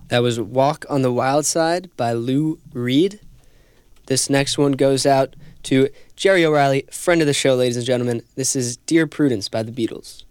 That was Walk on the Wild Side by Lou Reed. This next one goes out to Jerry O'Reilly, friend of the show, ladies and gentlemen. This is Dear Prudence by the Beatles.